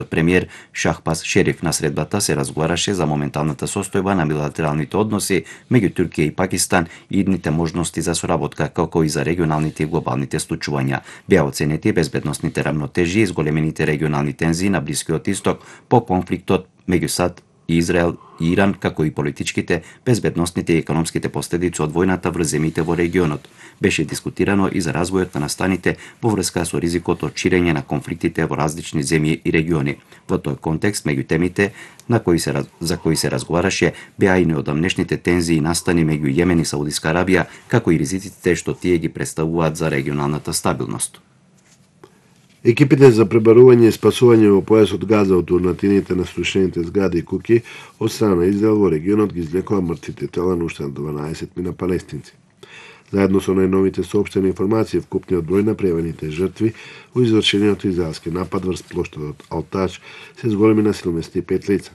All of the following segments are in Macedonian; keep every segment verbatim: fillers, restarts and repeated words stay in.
Премиер Шахбаз Шериф. На средбата се разговараше за моменталната состојба на билатералните односи меѓу Туркија и Пакистан и идните можности за соработка, како и за регионалните и глобалните случувања. Беа оценети безбедносните рамнотежи и зголемените регионални тензии на Блискиот Исток по конфликтот меѓу САД и Израел и Иран, како и политичките, безбедносните и економските последици од војната врз земјите во регионот. Беше дискутирано и за развојот на настаните во врска со ризикот од ширење на конфликтите во различни земји и региони. Во тој контекст, меѓу темите на кои се, за кои се разговараше, беа и неодамнешните тензии и настани меѓу Јемен и Саудиска Арабија, како и ризиците што тие ги представуваат за регионалната стабилност. Екипите за пребарување и спасување во појасот Газа од урнатините на срушените згради и куќи од страна на Израел во регионот ги извлекоа мртвите тела на уште дванаесет мина палестинци. Заедно со најновите соопштени информации, вкупниот број на пријавените жртви во извршениот израелски напад врз плоштадот Алташ се зголеми на седумдесет и пет лица.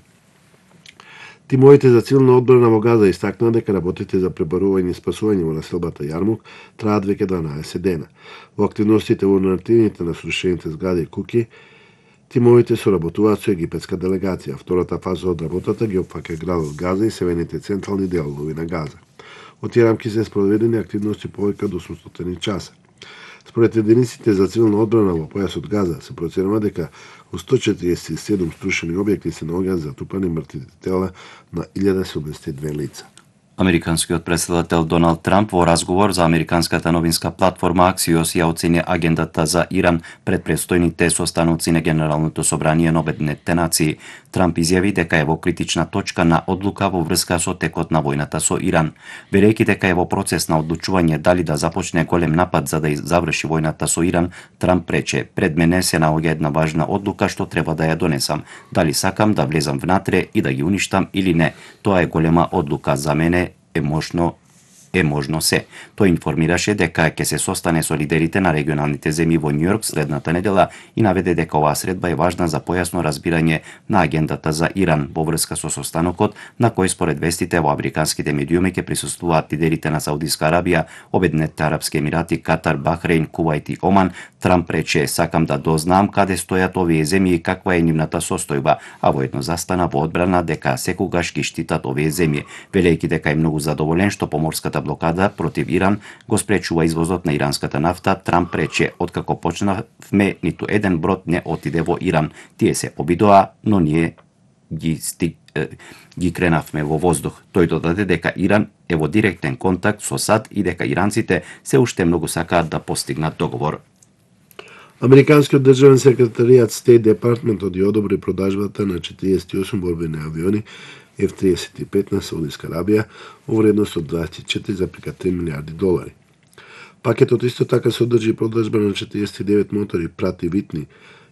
Тимовите за цивилна одбрана во Газа истакнаа дека работите за пребарување и спасување во населбата Јармук траат веќе дванаесет дена. Во активностите во урнатините на срушените згради и куќи, тимовите соработуваат со египетска делегација. Втората фаза од работата ги опфаќа градот Газа и северните централни делови на Газа. Од тие рамки се спроведени активности повеќе од осумстотини часа. Според единиците за цивилна одбрана во појасот Газа се проценува дека во сто четириесет и седум струшени објекти се наоѓаат затупани мртвите тела на илјада седумдесет и две лица. Американскиот претседател Доналд Трамп во разговор за американската новинска платформа Axios ја оцени агендата за Иран пред предстојните состаноци на Генералното собрание на Обединетите нации. Трамп изјави дека е во критична точка на одлука во врска со текот на војната со Иран. Верејќи дека е во процес на одлучување дали да започне голем напад за да заврши војната со Иран, Трамп рече: "Пред мене се наоѓа една важна одлука што треба да ја донесам. Дали сакам да влезам внатре и да ги уништам или не. Тоа е голема одлука за мене. Е можно е можно се." Тој информираше дека ќе се состане со лидерите на регионалните земји во Њујорк следната недела и наведе дека оваа средба е важна за појасно разбирање на агендата за Иран во врска со состанокот, на кој според вестите во американските медиуми ќе присуствуваат лидерите на Саудиска Арабија, Обединетите арапски емирати, Катар, Бахрейн, Кувајт и Оман. Трамп рече: "Сакам да дознам каде стојат овие земји и каква е нивната состојба", а воедно застана во одбрана дека секогаш ги штитат овие земји, велејќи дека е многу задоволен што поморската блокада против Иран го спречува извозот на иранската нафта. Трамп рече: "Откако почнавме, ниту еден брод не отиде во Иран. Тие се обидоа, но ние ги стиг ги кренавме во воздух." Тој додаде дека Иран е во директен контакт со САД и дека иранците се уште многу сакаат да постигнат договор. Американскиот државен секретаријат State Department ја одобри продажбата на четириесет и осум борбени авиони Еф триесет и пет на Саудиска Арабија во вредност од дваесет и четири зарез три милијарди долари. Пакетот исто така содржи продажба на четириесет и девет мотори прати Витни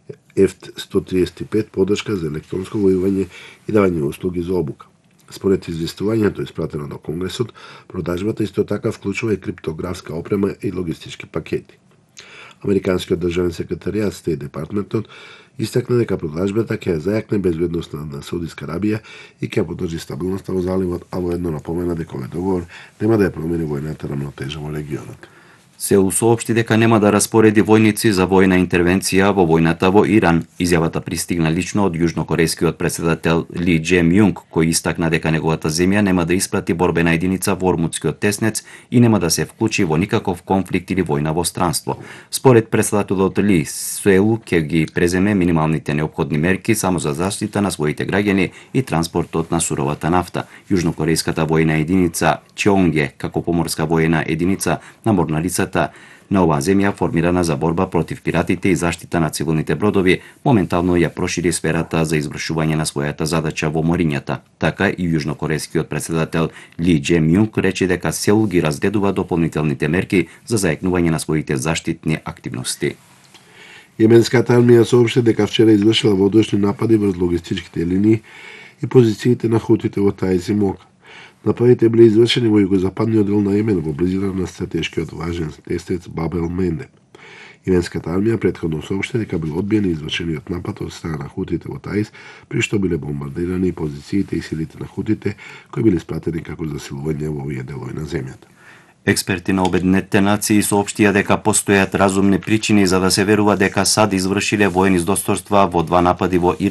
Еф сто триесет и пет, подршка за електронско војување и давање услуги за обука. Според известувањето испратено до Конгресот, продажбата исто така вклучува и криптографска опрема и логистички пакети. Американскиот државен секретаријат State Departmentот истакна дека продажбата ќе ја зајакне безбедноста на Саудиска Арабија и ќе поддржи стабилноста во заливот, а воедно напомена дека овој договор нема да ја промени војната рамнотежа во регионот. Сеул соопшти дека нема да распореди војници за војна интервенција во војната во Иран. Изјавата пристигна лично од јужнокорејскиот претседател Ли Џе Мјунг, кој истакна дека неговата земја нема да испрати борбена единица во Ормутскиот теснец и нема да се вклучи во никаков конфликт или војна во странство. Според претседателот Ли, Сеул ќе ги преземе минималните неопходни мерки само за заштита на своите граѓани и транспортот на суровата нафта. Јужнокорејската војна единица Чеонге, како поморска војна единица на морналицата на оваа земја формирана за борба против пиратите и заштита на цивилните бродови, моментално ја прошири сферата за извршување на својата задача во морињата. Така и јужнокорејскиот претседател Ли Џе Мјунг рече дека Сеул ги разгледува дополнителните мерки за зајакнување на своите заштитни активности. Јеменската армија соопшти дека вчера извршила водушни напади врз логистичките линии и позициите на хутите во Таиз и Мока. Нападите били извршени во југозападниот дел на Јемен во близина на стратешкиот важен тестец Баб ел-Мендеб. Јеменската армија претходно соопшти дека бил одбиен извршениот напад од страна на хутите во Таиз, при што биле бомбардирани позициите и силите на хутите кои били спратени како засилување во овие делови на земјата. Експерти на Обединетите нации соопштија дека постојат разумни причини за да се верува дека САД извршиле воени здосторства во два напади во Иран